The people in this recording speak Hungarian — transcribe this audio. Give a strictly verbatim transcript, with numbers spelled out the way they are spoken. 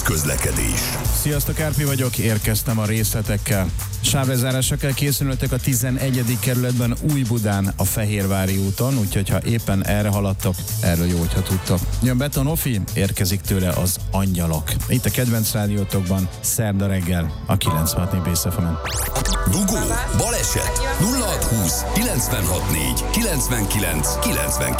közlekedés. Sziasztok, Árpi vagyok, érkeztem a részletekkel. Sávlezárásra kell készülnöttek a tizenegyedik kerületben Újbudán a Fehérvári úton, úgyhogy ha éppen erre haladtok, erről jó, hogyha tudtok. Jön Beton Ofi, érkezik tőle az Angyalok. Itt a kedvenc rádiótokban szerda reggel a kilencvenhat négy Bész ef emen. Dugó, baleset, nulla hat húsz, kilencvenhat négy, kilencvenkilenc, kilencvenkilenc.